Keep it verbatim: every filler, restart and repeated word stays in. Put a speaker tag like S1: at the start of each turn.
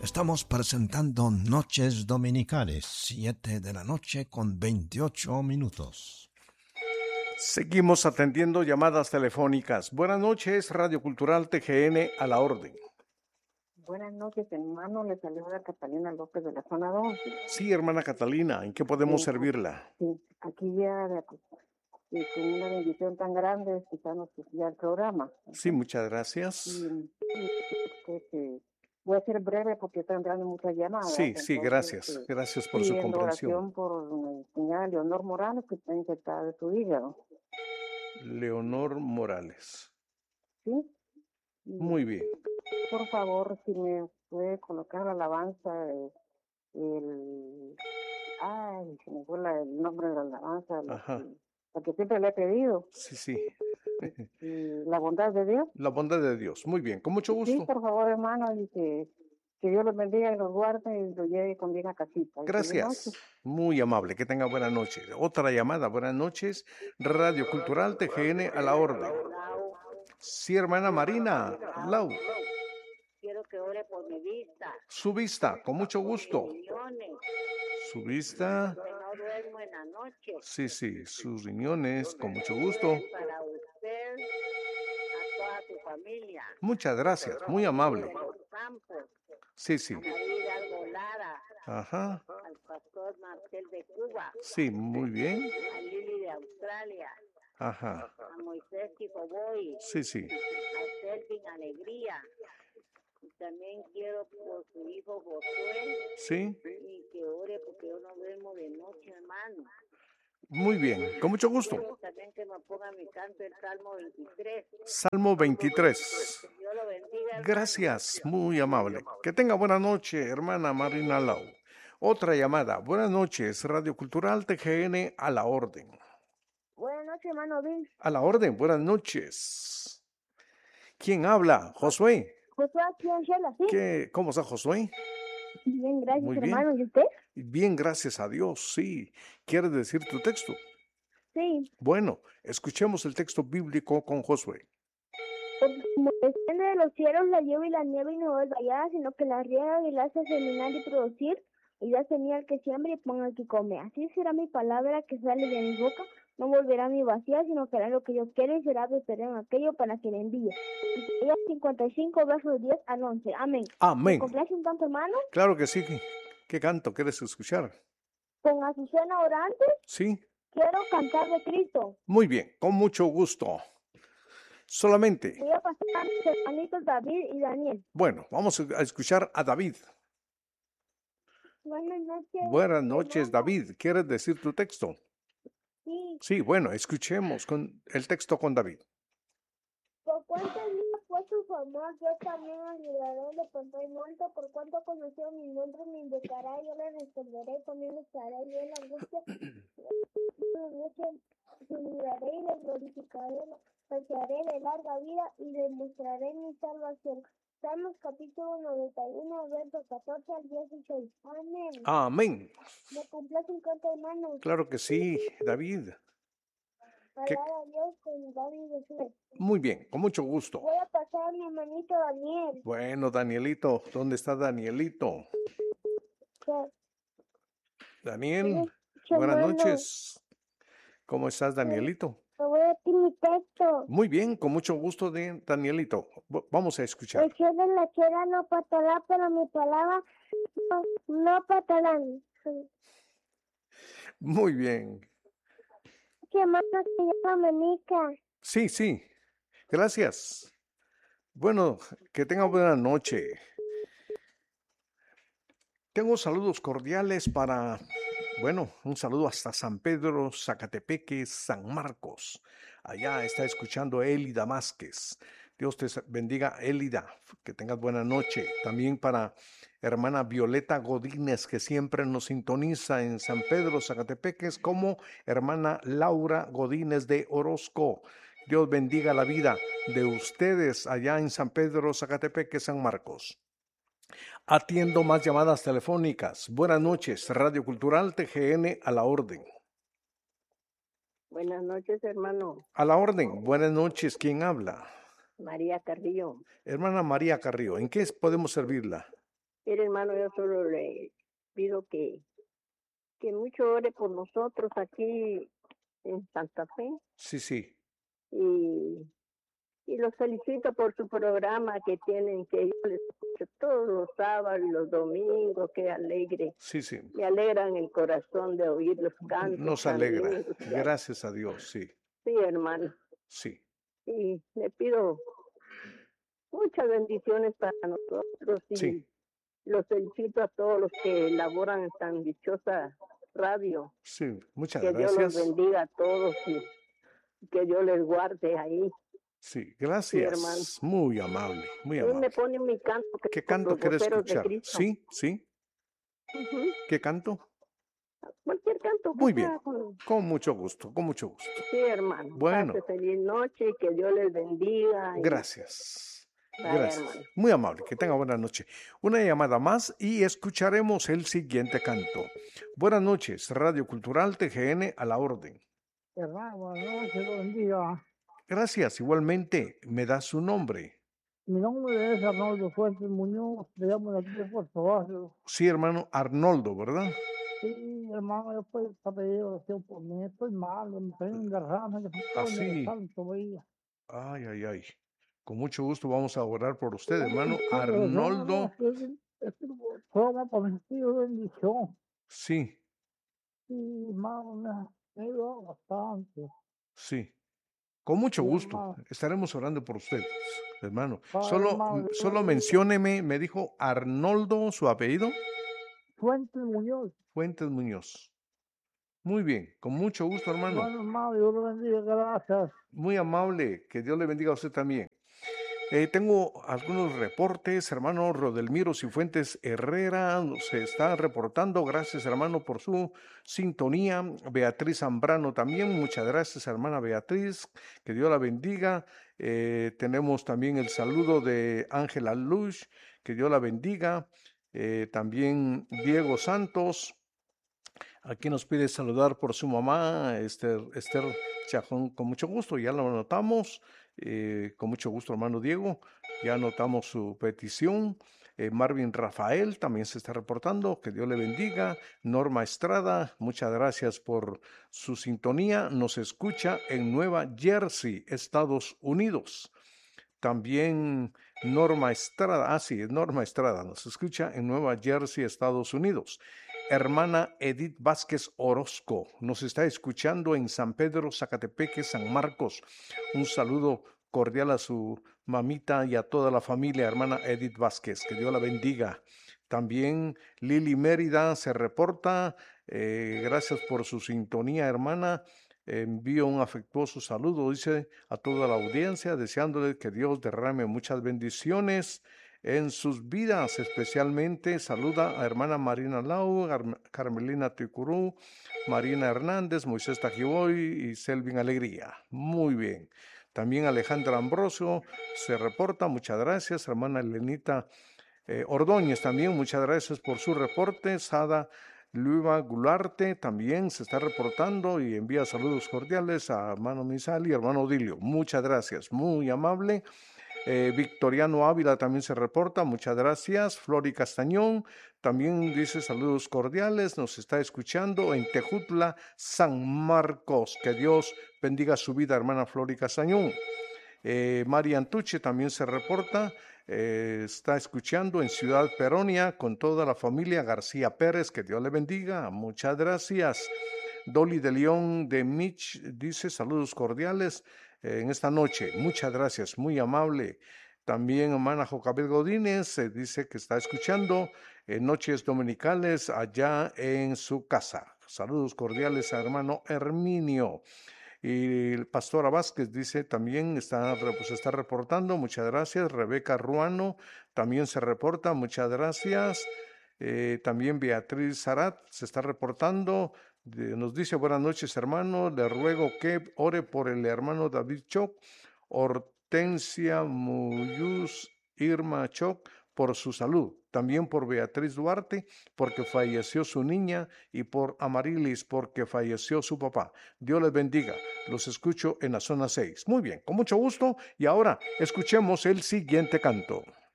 S1: Estamos presentando Noches Dominicales, siete de la noche con veintiocho minutos.
S2: Seguimos atendiendo llamadas telefónicas. Buenas noches, Radio Cultural T G N, a la orden.
S3: Buenas noches, hermano. Le saluda Catalina López de la zona once.
S2: Sí, hermana Catalina, ¿en qué podemos
S3: Sí,
S2: servirla?
S3: Sí, aquí ya de- y con una bendición tan grande, escuchando ya el programa.
S2: Sí, muchas gracias.
S3: Y, y, pues, eh, voy a ser breve porque están entrando muchas llamadas.
S2: Sí, sí,
S3: entonces,
S2: gracias.
S3: eh,
S2: Gracias por su
S3: pidiendo
S2: comprensión.
S3: oración por mi señora Leonor Morales, que está infectada de su hígado.
S2: Leonor Morales.
S3: ¿Sí? Y,
S2: Muy bien.
S3: por favor, si me puede colocar la alabanza, eh, el... Ay, se me fue la- el nombre de la alabanza, la
S2: Ajá.
S3: que, la que siempre le he pedido.
S2: Sí, sí.
S3: Y la bondad de Dios.
S2: La bondad de Dios. Muy bien, con mucho
S3: Sí,
S2: gusto.
S3: por favor, hermano, y que, que Dios los bendiga y los guarde y los lleve con bien a casita. Y feliz
S2: Gracias.
S3: noche.
S2: Muy amable. Que tenga buena noche. Otra llamada. Buenas noches. Radio Cultural T G N, a la orden. Sí, hermana Marina. Lau.
S4: Quiero que ore por mi vista.
S2: Su vista, con mucho gusto.
S4: Riñones,
S2: Su vista.
S4: que no duermo en la noche.
S2: Sí, sí, sus riñones, con mucho gusto.
S4: Para usted, a toda tu familia.
S2: Muchas gracias, muy amable.
S4: De los campos,
S2: Sí, sí.
S4: a María Albolada,
S2: Ajá.
S4: al pastor Marcel de Cuba,
S2: Sí, muy bien.
S4: a Lili de Australia,
S2: Ajá.
S4: a Moisés Chicoboy,
S2: Sí, sí.
S4: a Selvin Alegría. Y también quiero por su hijo Josué
S2: Sí,
S4: y que ore porque yo no duermo de noche, hermano.
S2: muy bien, con mucho gusto.
S4: Quiero también que me ponga mi canto el Salmo veintitrés.
S2: Salmo veintitrés.
S4: Dios lo bendiga, hermano.
S2: Gracias, muy amable. Que tenga buena noche, hermana Marina Lau. Otra llamada. Buenas noches, Radio Cultural T G N, a la orden.
S5: Buenas noches, hermano Bill.
S2: A la orden, buenas noches. ¿Quién habla? Josué.
S5: Josué aquí en Shela, ¿sí?
S2: ¿Qué? ¿Cómo está Josué?
S5: Bien, gracias,
S2: Muy bien.
S5: hermano. ¿Y usted?
S2: Bien, gracias a Dios, sí. ¿Quieres decir tu texto?
S5: Sí.
S2: Bueno, escuchemos el texto bíblico con Josué.
S5: Porque como desciende de los cielos la lluvia y la nieve y no vuelve allá, sino que la riega y la hace germinar y producir, y da semilla al que siembra y ponga al que come. Así será mi palabra que sale de mi boca, no volverá a mi vacía, sino que hará lo que yo quiera y será prosperado en aquello para que le envíe. Isaías cincuenta y cinco, versos diez al once. Amén.
S2: Amén.
S5: ¿Me complace un tanto, hermano?
S2: Claro que sí. ¿Qué canto quieres escuchar?
S5: Con Azucena Orante,
S2: Sí.
S5: quiero cantar de Cristo.
S2: Muy bien, con mucho gusto. Solamente,
S5: Voy a pasar a mis hermanitos David y Daniel.
S2: bueno, vamos a escuchar a David.
S5: Buenas noches.
S2: Buenas noches,
S5: hermano.
S2: David. ¿Quieres decir tu texto?
S5: Sí.
S2: Sí, bueno, escuchemos con el texto con David.
S5: Por cuántos días fue su amor, yo también me libraré de pronto y muerto. Por cuánto conoció mi nombre, me invocará, yo le responderé, conmigo estaré, yo en la angustia, en la angustia, me libraré y le glorificaré, le saciaré de larga vida y le mostraré mi salvación. Salmos capítulo noventa y uno, versos catorce al dieciséis. Amén.
S2: Amén.
S5: ¿Me complace un canto, hermano?
S2: Claro que sí, David. ¿Qué?
S5: Alaba a Dios con David y Josué.
S2: Muy bien, con mucho gusto.
S5: Voy a pasar a mi hermanito Daniel.
S2: Bueno, Danielito, ¿dónde está Danielito?
S5: Que-
S2: Daniel,
S5: Sí,
S2: buenas
S5: hermano.
S2: noches. ¿Cómo estás, Danielito?
S5: Te voy a decir mi texto.
S2: Muy bien, con mucho gusto, de Danielito. V- Vamos a escuchar.
S5: El cielo y la tierra no pasará, pero mi palabra no, no pasarán.
S2: Muy bien.
S5: ¿Qué hermano se llama Menica?
S2: Sí, sí. Gracias. Bueno, que tenga buena noche. Tengo saludos cordiales para, bueno, un saludo hasta San Pedro, Zacatepeque, San Marcos. Allá está escuchando Elida Másquez. Dios te bendiga, Elida. Que tengas buena noche. También para hermana Violeta Godínez, que siempre nos sintoniza en San Pedro, Zacatepeques, como hermana Laura Godínez de Orozco. Dios bendiga la vida de ustedes allá en San Pedro, Zacatepeque, San Marcos. Atiendo más llamadas telefónicas. Buenas noches, Radio Cultural T G N, a la orden.
S4: Buenas noches, hermano.
S2: A la orden. Buenas noches. ¿Quién habla?
S4: María Carrillo.
S2: Hermana María Carrillo, ¿en qué podemos servirla?
S4: Mire, hermano, yo solo le pido que, que mucho ore por nosotros aquí en Santa Fe.
S2: Sí, sí.
S4: Y, y los felicito por su programa que tienen, que yo les escucho todos los sábados y los domingos. Qué alegre.
S2: Sí, sí.
S4: Me alegran el corazón de oír los cantos.
S2: Nos alegra. Gracias a Dios, sí.
S4: Sí, hermano.
S2: Sí.
S4: Y le pido muchas bendiciones para nosotros y
S2: sí.
S4: los felicito a todos los que elaboran en tan dichosa radio.
S2: Sí, muchas
S4: que
S2: gracias.
S4: Que Dios los bendiga a todos y que Dios les guarde ahí.
S2: Sí, gracias. Sí, muy amable, muy amable.
S4: Él me pone mi canto. Que
S2: ¿Qué canto quiere escuchar? Sí, sí.
S4: Uh-huh.
S2: ¿Qué canto?
S4: Cualquier canto.
S2: Muy bien, con... con mucho gusto, con mucho gusto.
S4: Sí, hermano.
S2: Bueno.
S4: Pase feliz noche y que Dios les bendiga. Y...
S2: Gracias.
S4: Vaya,
S2: Gracias.
S4: Hermano.
S2: Muy amable, que tenga buena noche. Una llamada más y escucharemos el siguiente canto. Buenas noches, Radio Cultural T G N a la orden.
S6: Hermano, buenas noches, bendiga.
S2: Gracias, igualmente. ¿Me da su nombre?
S6: Mi nombre es Arnoldo Fuentes Muñoz, le llamo de aquí de Puerto Barrio.
S2: Sí, hermano, Arnoldo, ¿verdad?
S6: Sí, hermano, yo puedo estar pedido oración por mí, estoy malo, me tengo un garrama, que
S2: Ah, sí.
S6: tanto veía.
S2: Ay, ay, ay. Con mucho gusto vamos a orar por usted, hermano Arnoldo.
S6: Este programa para mí ha sido bendición.
S2: Sí.
S6: Sí, hermano, me ha ayudado bastante.
S2: Sí. Con mucho
S6: Sí,
S2: gusto.
S6: hermano.
S2: Estaremos orando por usted, hermano.
S6: Ah,
S2: Solo,
S6: hermano,
S2: solo
S6: yo-
S2: mencióneme, me dijo Arnoldo, su apellido.
S6: Fuentes Muñoz.
S2: Fuentes Muñoz. Muy bien, con mucho gusto, hermano.
S6: Bueno, hermano, Dios lo bendiga, gracias.
S2: Muy amable, que Dios le bendiga a usted también. Eh, tengo algunos reportes, hermano Rodelmiro Cifuentes Herrera se está reportando, gracias hermano por su sintonía, Beatriz Zambrano también, muchas gracias hermana Beatriz, que Dios la bendiga. Eh, tenemos también el saludo de Ángela Luz, que Dios la bendiga. Eh, también Diego Santos, aquí nos pide saludar por su mamá, Esther, Esther Chajón, con mucho gusto, ya lo anotamos, eh, con mucho gusto, hermano Diego, ya anotamos su petición. Eh, Marvin Rafael también se está reportando, que Dios le bendiga. Norma Estrada, muchas gracias por su sintonía, nos escucha en Nueva Jersey, Estados Unidos. También Norma Estrada, ah sí, Norma Estrada, nos escucha en Nueva Jersey, Estados Unidos. Hermana Edith Vázquez Orozco nos está escuchando en San Pedro, Zacatepeque, San Marcos. Un saludo cordial a su mamita y a toda la familia, hermana Edith Vázquez, que Dios la bendiga. También Lili Mérida se reporta, eh, gracias por su sintonía, hermana. Envío un afectuoso saludo, dice, a toda la audiencia, deseándole que Dios derrame muchas bendiciones en sus vidas. Especialmente saluda a hermana Marina Lau, Carmelina Ticurú, Marina Hernández, Moisés Tajiboy y Selvin Alegría. Muy bien. También Alejandra Ambrosio se reporta, muchas gracias. Hermana Elenita eh, Ordóñez también, muchas gracias por su reporte. Sada Luiva Gularte también se está reportando y envía saludos cordiales a hermano Misal y hermano Odilio. Muchas gracias, muy amable. Eh, Victoriano Ávila también se reporta, muchas gracias. Flori Castañón también dice saludos cordiales, nos está escuchando en Tejutla, San Marcos. Que Dios bendiga su vida, hermana Flori Castañón. Eh, María Antuche también se reporta, eh, está escuchando en Ciudad Peronia con toda la familia García Pérez, que Dios le bendiga, muchas gracias. Dolly de León de Mich dice saludos cordiales eh, en esta noche, muchas gracias, muy amable. También hermana Jocabel Godínez eh, dice que está escuchando eh, noches dominicales allá en su casa. Saludos cordiales a hermano Herminio. Y el Pastora Vázquez dice también, está, pues está reportando, muchas gracias. Rebeca Ruano también se reporta, muchas gracias. Eh, también Beatriz Zarat se está reportando, de, nos dice buenas noches hermano, le ruego que ore por el hermano David Choc, Hortensia Muyuz, Irma Choc, por su salud, también por Beatriz Duarte, porque falleció su niña, y por Amarilis, porque falleció su papá. Dios les bendiga. Los escucho en la zona seis. Muy bien, con mucho gusto. Y ahora escuchemos el siguiente canto.